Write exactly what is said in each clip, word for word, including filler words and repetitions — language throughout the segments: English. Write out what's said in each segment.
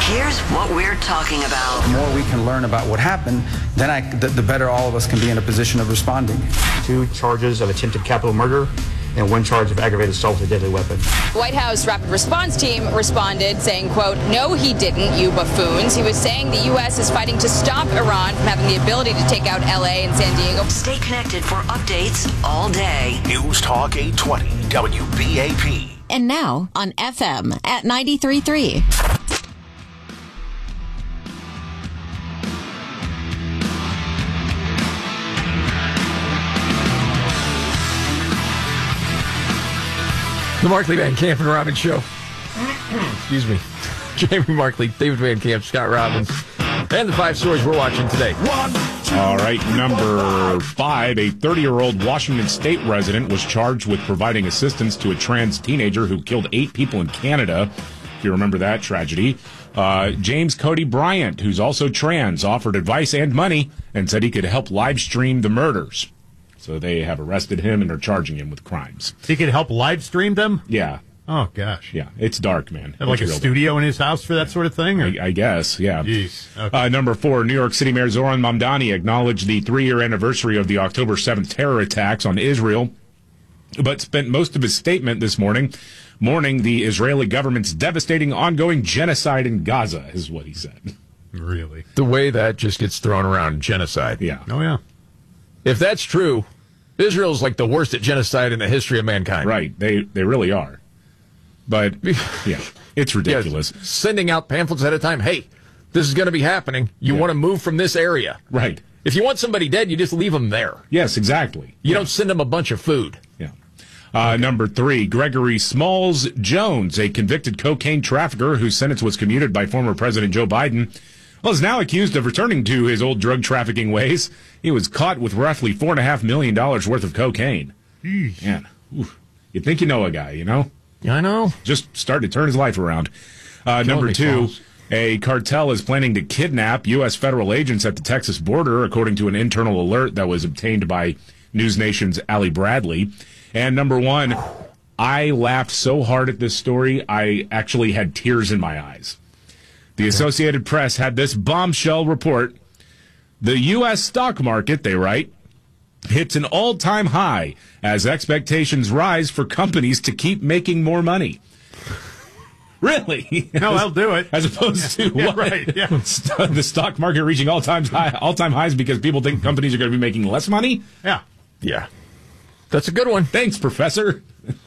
Here's what we're talking about. The more we can learn about what happened, then I, the, the better all of us can be in a position of responding. Two charges of attempted capital murder and one charge of aggravated assault with a deadly weapon. White House Rapid Response Team responded saying, quote, "No, he didn't, you buffoons." He was saying the U S is fighting to stop Iran from having the ability to take out L A and San Diego. Stay connected for updates all day. News Talk eight twenty W B A P. And now on F M at ninety-three point three. The Markley, Van Camp, and Robbins Show. Excuse me. Jamie Markley, David Van Camp, Scott Robbins, and the five stories we're watching today. One, two, All right, number five, a thirty-year-old Washington State resident was charged with providing assistance to a trans teenager who killed eight people in Canada. If you remember that tragedy. Uh, James Cody Bryant, who's also trans, offered advice and money and said he could help live stream the murders. So they have arrested him and are charging him with crimes. He could help live stream them? Yeah. Oh, gosh. Yeah, it's dark, man. Have like a studio in his house for that sort of thing? Or? I, I guess, yeah. Jeez. Okay. Uh, number four, New York City Mayor Zoran Mamdani acknowledged the three-year anniversary of the October seventh terror attacks on Israel, but spent most of his statement this morning mourning the Israeli government's devastating ongoing genocide in Gaza, is what he said. Really? The way that just gets thrown around, genocide. Yeah. Oh, yeah. If that's true, Israel's like the worst at genocide in the history of mankind. Right. They they really are. But, yeah, it's ridiculous. Yeah, sending out pamphlets at a time. Hey, this is going to be happening. You yeah. want to move from this area. Right. If you want somebody dead, you just leave them there. Yes, exactly. You yeah. don't send them a bunch of food. Yeah. Uh, okay. Number three, Gregory Smalls Jones, a convicted cocaine trafficker whose sentence was commuted by former President Joe Biden, well, is now accused of returning to his old drug trafficking ways. He was caught with roughly four point five million dollars worth of cocaine. Jeez. Man, oof. You think you know a guy, you know? Yeah, I know. Just started to turn his life around. Uh, number me, two, Charles. A cartel is planning to kidnap U S federal agents at the Texas border, according to an internal alert that was obtained by News Nation's Ali Bradley. And number one, I laughed so hard at this story, I actually had tears in my eyes. The Associated Press had this bombshell report. The U S stock market, they write, hits an all-time high as expectations rise for companies to keep making more money. Really? No, I'll do it. As opposed to yeah, what? Right, yeah. The stock market reaching all-time high, all-time highs because people think companies are going to be making less money? Yeah. Yeah. That's a good one. Thanks, Professor.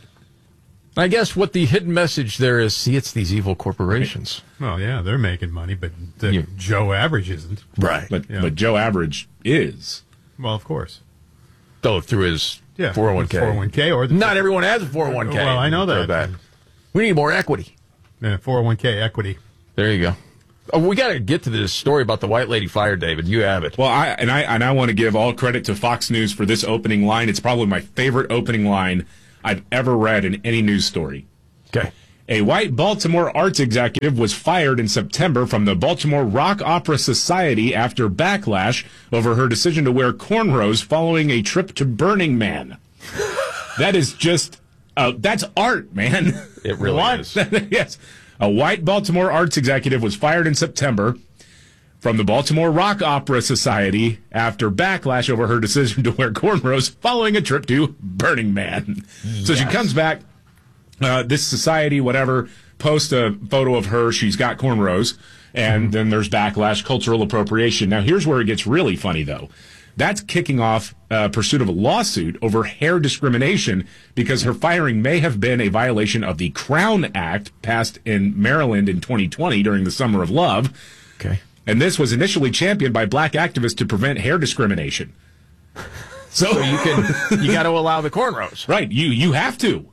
I guess what the hidden message there is, see, it's these evil corporations. Well, yeah, they're making money, but the Yeah. Joe Average isn't. Right. But Yeah. but Joe Average is. Well, of course. Though through his Yeah, four oh one k. four oh one k or the Not everyone has a four oh one k. Well, I know that. We need more equity. Yeah, four oh one k equity. There you go. Oh, we got to get to this story about the white lady fired, David. You have it. Well, I and I and I want to give all credit to Fox News for this opening line. It's probably my favorite opening line I've ever read in any news story. Okay. A white Baltimore arts executive was fired in September from the Baltimore Rock Opera Society after backlash over her decision to wear cornrows following a trip to Burning Man. That is just, uh, that's art, man. It really What? is. Yes. A white Baltimore arts executive was fired in September from the Baltimore Rock Opera Society after backlash over her decision to wear cornrows following a trip to Burning Man. Yes. So she comes back. Uh, this society, whatever, posts a photo of her. She's got cornrows, and mm-hmm. then there's backlash, cultural appropriation. Now, here's where it gets really funny, though. That's kicking off uh, pursuit of a lawsuit over hair discrimination because her firing may have been a violation of the Crown Act passed in Maryland in twenty twenty during the Summer of Love. Okay. And this was initially championed by black activists to prevent hair discrimination. So, so you can you got to allow the cornrows. Right. You you have to.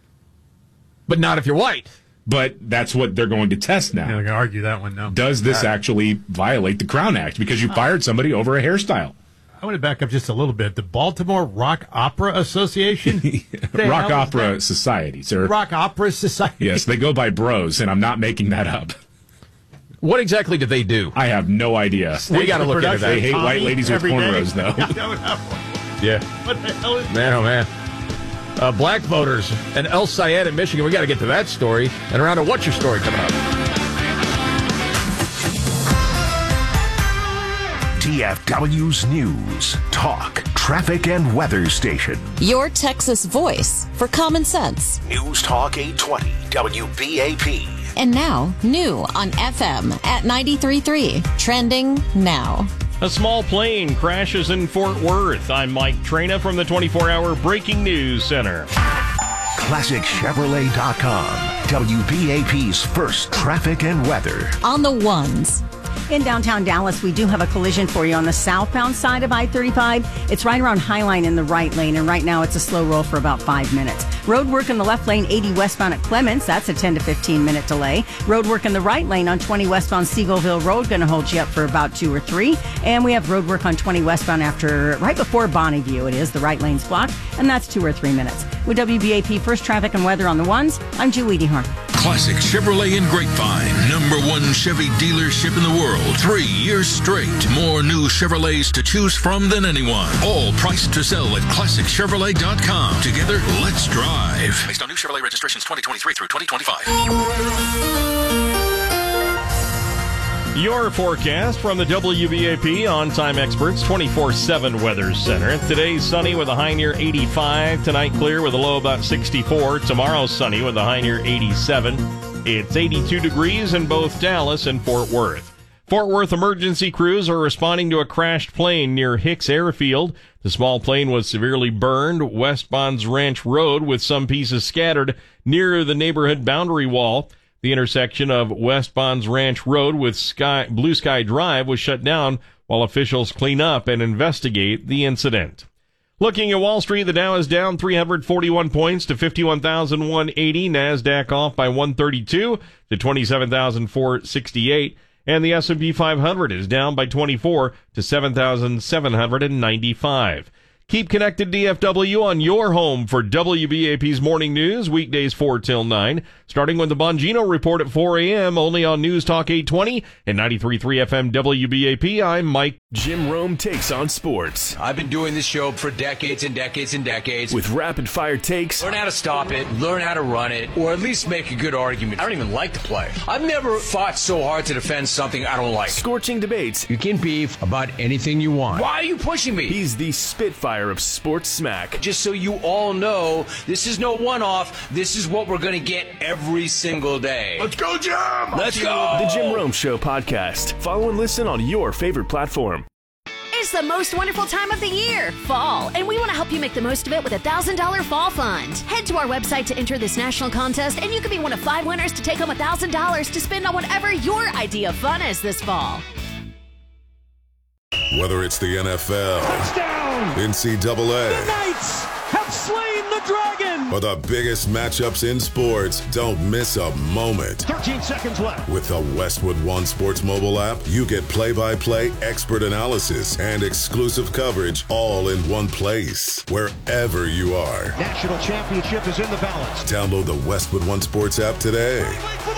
But not if you're white. But that's what they're going to test now. Yeah, I can argue that one now. Does this Yeah. actually violate the Crown Act? Because you fired somebody over a hairstyle. I want to back up just a little bit. The Baltimore Rock Opera Association? The Rock hell is Opera that? Society, sir. Rock Opera Society? Yes, they go by bros, and I'm not making that up. What exactly do they do? I have no idea. We got to look into that. They hate Tommy white ladies with every day. cornrows, though. I don't know. Yeah. What the hell is Man, oh, man. Uh, black voters and El Sayed in Michigan. We got to get to that story. And around to What's Your Story coming up. T F W's News, Talk, Traffic, and Weather Station. Your Texas voice for common sense. News Talk eight twenty W B A P. And now, new on F M at ninety-three point three. Trending now. A small plane crashes in Fort Worth. I'm Mike Trena from the twenty-four hour Breaking News Center. Classic Chevrolet dot com, W B A P's first traffic and weather. On the ones. In downtown Dallas, we do have a collision for you on the southbound side of I thirty-five. It's right around Highline in the right lane, and right now it's a slow roll for about five minutes. Road work in the left lane, eighty westbound at Clements. That's a ten to fifteen minute delay. Road work in the right lane on twenty westbound Seagoville Road, going to hold you up for about two or three. And we have road work on twenty westbound after, right before Bonneview. It is the right lane's blocked, and that's two or three minutes. With W B A P First Traffic and Weather on the ones, I'm Julie DeHorn. Classic Chevrolet in Grapevine, number one Chevy dealership in the world. Three years straight. More new Chevrolets to choose from than anyone. All priced to sell at Classic Chevrolet dot com. Together, let's drive. Based on new Chevrolet registrations twenty twenty-three through twenty twenty-five. Your forecast from the W B A P On-Time Experts twenty-four seven Weather Center. Today's sunny with a high near eighty-five. Tonight clear with a low about sixty-four. Tomorrow sunny with a high near eighty-seven. It's eighty-two degrees in both Dallas and Fort Worth. Fort Worth emergency crews are responding to a crashed plane near Hicks Airfield. The small plane was severely burned West Bonds Ranch Road with some pieces scattered near the neighborhood boundary wall. The intersection of West Bonds Ranch Road with Sky, Blue Sky Drive was shut down while officials clean up and investigate the incident. Looking at Wall Street, the Dow is down three hundred forty-one points to fifty-one thousand one hundred eighty. NASDAQ off by one thirty-two to twenty-seven thousand four hundred sixty-eight. And the S and P five hundred is down by twenty-four to seven thousand seven hundred ninety-five. Keep connected D F W on your home for W B A P's Morning News, weekdays four till nine, starting with the Bongino Report at four a.m., only on News Talk eight twenty and ninety-three point three F M W B A P. I'm Mike. Jim Rome takes on sports. I've been doing this show for decades and decades and decades. With rapid-fire takes. Learn how to stop it, learn how to run it, or at least make a good argument. I don't even like to play. I've never fought so hard to defend something I don't like. Scorching debates. You can beef about anything you want. Why are you pushing me? He's the Spitfire of sports smack. Just so you all know, this is no one-off. This is what we're going to get every single day. Let's go, Jim! Let's go! The Jim Rome Show podcast. Follow and listen on your favorite platform. It's the most wonderful time of the year, fall, and we want to help you make the most of it with a one thousand dollars Fall Fund. Head to our website to enter this national contest, and you could be one of five winners to take home one thousand dollars to spend on whatever your idea of fun is this fall. Whether it's the N F L, touchdown, N C double A, the Knights have slain the dragon, or the biggest matchups in sports, don't miss a moment. thirteen seconds left. With the Westwood One Sports mobile app, you get play-by-play, expert analysis, and exclusive coverage all in one place, wherever you are. National championship is in the balance. Download the Westwood One Sports app today.